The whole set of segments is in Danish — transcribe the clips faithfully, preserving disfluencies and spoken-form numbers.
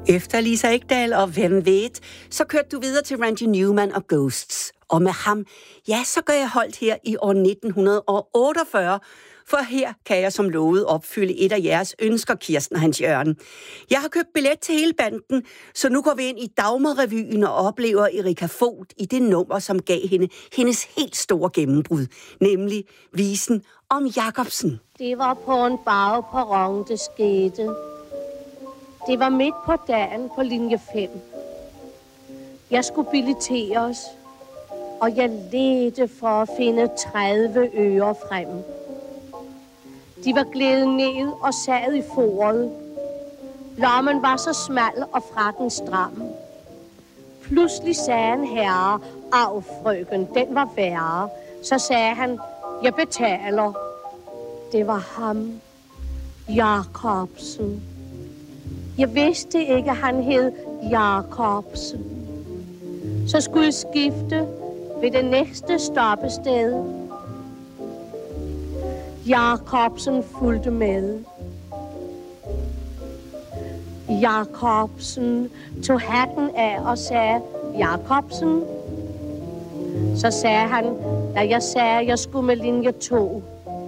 Efter Lisa Ekdahl og Hvem ved, så kørte du videre til Randy Newman og Ghosts. Og med ham, ja, så gør jeg holdt her i år nitten otteogfyrre, for her kan jeg som lovet opfylde et af jeres ønsker, Kirsten og Hans Jørgen. Jeg har købt billet til hele banden, så nu går vi ind i Dagmar-revyen og oplever Erika Vogt i det nummer, som gav hende hendes helt store gennembrud, nemlig visen om Jacobsen. Det var på en bagperron, det skete. Det var midt på dagen på linje fem. Jeg skulle billeteres, og jeg ledte for at finde tredive øre frem. De var glædet ned og sad i foret. Lommen var så smal og frakken stram. Pludselig sagde en herre, af frøken, den var værre. Så sagde han, jeg betaler. Det var ham, Jacobsen. Jeg vidste ikke, at han hed Jacobsen. Så skulle jeg skifte ved det næste stoppested. Jacobsen fulgte med. Jacobsen tog hatten af og sagde, Jacobsen. Så sagde han, da jeg sagde, at jeg skulle med linje to.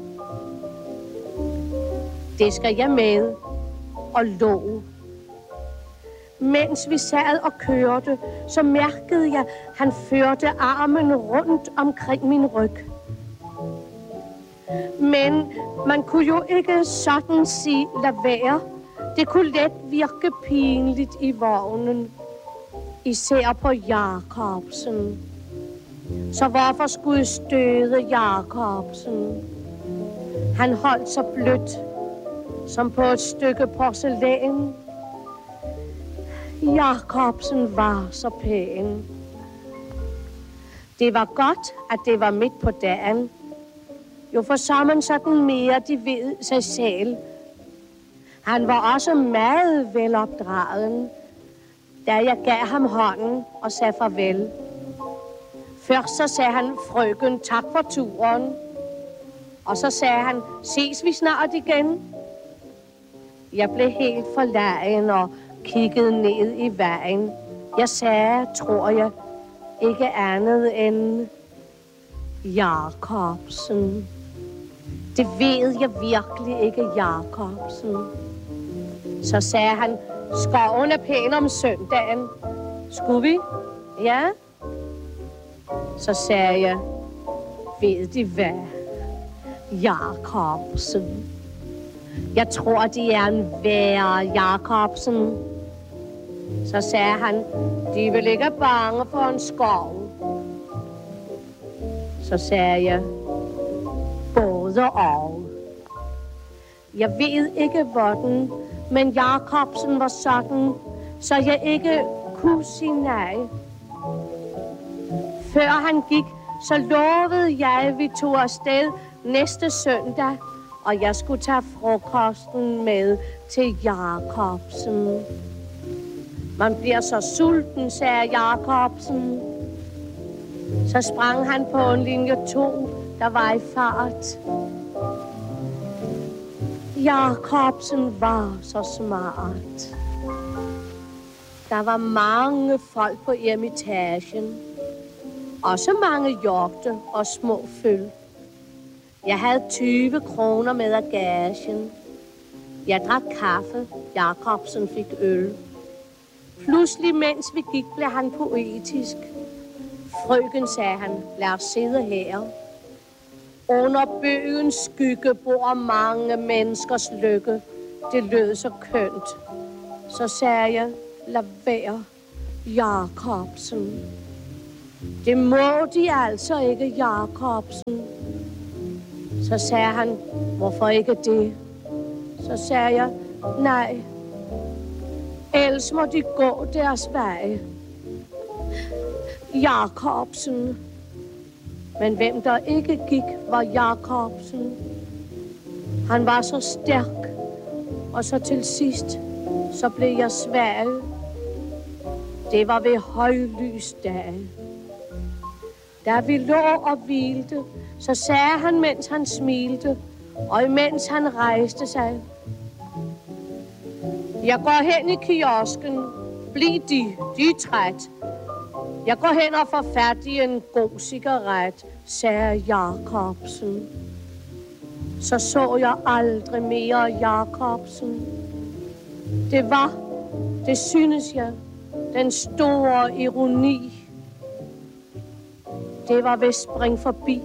Det skal jeg med, og lå. Mens vi sad og kørte, så mærkede jeg, at han førte armen rundt omkring min ryg. Men man kunne jo ikke sådan sige, lad være. Det kunne let virke pinligt i vognen. Især på Jacobsen. Så hvorfor skulle jeg støde Jacobsen? Han holdt så blødt, som på et stykke porcelæn. Jacobsen var så pæn. Det var godt, at det var midt på dagen. Jo, for så man sådan mere, de ved sig selv. Han var også meget velopdragen, da jeg gav ham hånden og sagde farvel. Først så sagde han, frøken, tak for turen. Og så sagde han, ses vi snart igen? Jeg blev helt forlegen og kiggede ned i vejen. Jeg sagde, tror jeg, ikke andet end Jacobsen. Det ved jeg virkelig ikke, Jacobsen. Så sagde han, skoven er pæn om søndagen. Skulle vi? Ja. Så sagde jeg, ved de hvad? Jacobsen. Jeg tror, de er en værre Jacobsen. Så sagde han, de vil ikke bange for en skov. Så sagde jeg, både og. Jeg ved ikke hvordan, men Jacobsen var sådan, så jeg ikke kunne sige nej. Før han gik, så lovede jeg, at vi tog afsted næste søndag, og jeg skulle tage frokosten med til Jacobsen. Man bliver så sulten, sagde Jacobsen. Så sprang han på en linje to, der var i fart. Jacobsen var så smart. Der var mange folk på Eremitagen. Også mange hjorte og små føl. Jeg havde tyve kroner med af gagen. Jeg drak kaffe. Jacobsen fik øl. Pludselig, mens vi gik, blev han poetisk. Frøken, sagde han, lad os sidde her. Under bøgens skygge bor mange menneskers lykke. Det lød så kønt. Så sagde jeg, lad være, Jacobsen. Det må de altså ikke, Jacobsen. Så sagde han, hvorfor ikke det? Så sagde jeg, nej, ellers må de gå deres vej. Jacobsen. Men hvem der ikke gik, var Jacobsen. Han var så stærk, og så til sidst, så blev jeg svag. Det var ved højlysdag. Da vi lå og hvilte, så sagde han, mens han smilte, og imens han rejste sig, Jeg går hen i kiosken. Bliv de, de er træt. Jeg går hen og får fat i en god cigaret, sagde Jacobsen. Så så jeg aldrig mere Jacobsen. Det var, det synes jeg, den store ironi. Det var ved spring forbi.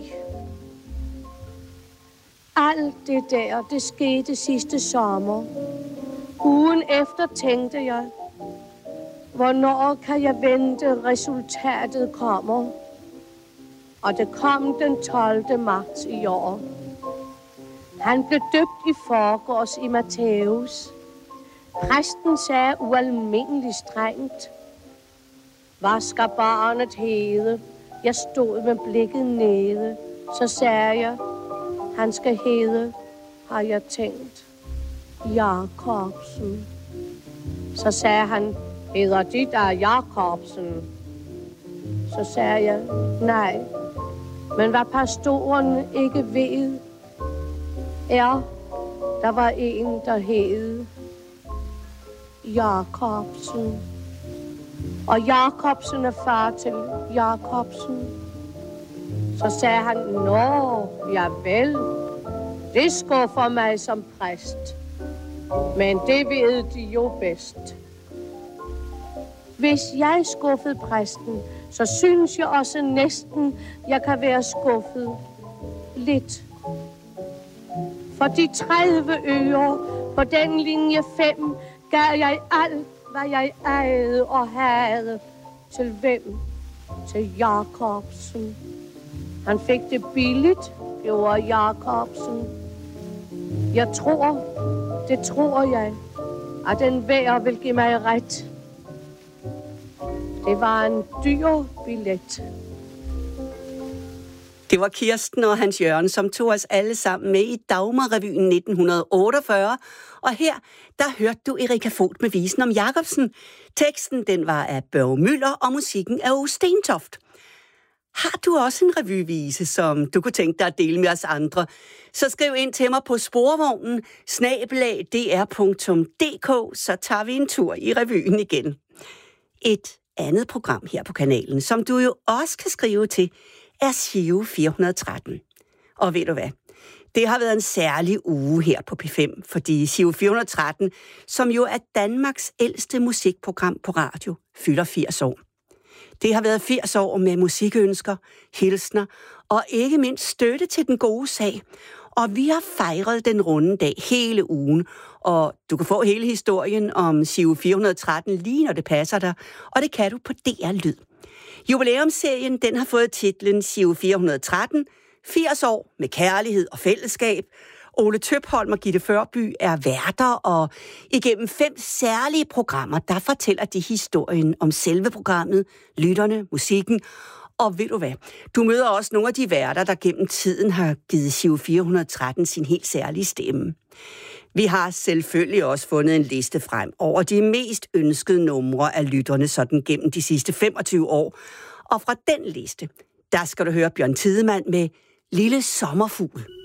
Alt det der, det skete sidste sommer. Ugen efter tænkte jeg, hvornår kan jeg vente, resultatet kommer? Og det kom den tolvte marts i år. Han blev døbt i forgårs i Matthæus. Præsten sagde ualmindeligt strengt: hvad skal barnet hedde? Jeg stod med blikket nede. Så sagde jeg: han skal hedde, har jeg tænkt, Jacobsen. Så sagde han: hedder de der Jacobsen? Så sagde jeg: nej, men hvad pastoren ikke ved, er, der var en, der hed Jacobsen. Og Jacobsen er far til Jacobsen. Så sagde han: nå, ja vel, det skuffer mig som præst. Men det ved de jo bedst. Hvis jeg skuffede præsten, så synes jeg også næsten, jeg kan være skuffet lidt. For de tredive øre på den linje fem gav jeg alt, hvad jeg ejede og havde. Til hvem? Til Jacobsen. Han fik det billigt, gjorde Jacobsen. Jeg tror, det tror jeg, at den værd vil give mig ret. Det var en dyr billet. Det var Kirsten og Hans Jørgen, som tog os alle sammen med i Dagmarrevyen nitten otteogfyrre. Og her, der hørte du Erika Vogt med visen om Jacobsen. Teksten, den var af Børge Müller, og musikken af O. Stentoft. Har du også en revyvise, som du kunne tænke dig at dele med os andre? Så skriv ind til mig på sporvognen snabel-a d r punktum d k, så tager vi en tur i revyen igen. Et andet program her på kanalen, som du jo også kan skrive til, er Giro fire hundrede og tretten. Og ved du hvad? Det har været en særlig uge her på P fem, fordi Giro fire hundrede og tretten, som jo er Danmarks ældste musikprogram på radio, fylder firs år. Det har været firs år med musikønsker, hilsner og ikke mindst støtte til den gode sag. Og vi har fejret den runde dag hele ugen, og du kan få hele historien om Giro fire hundrede og tretten lige når det passer dig, og det kan du på D R Lyd. Jubilæumsserien, den har fået titlen Giro fire hundrede og tretten, firs år med kærlighed og fællesskab. Ole Tøpholm og Gitte Førby er værter, og igennem fem særlige programmer, der fortæller de historien om selve programmet, lytterne, musikken. Og ved du hvad? Du møder også nogle af de værter, der gennem tiden har givet Giro fire hundrede og tretten sin helt særlige stemme. Vi har selvfølgelig også fundet en liste frem over de mest ønskede numre af lytterne sådan gennem de sidste femogtyve år. Og fra den liste, der skal du høre Bjørn Tidemand med Lille Sommerfugl.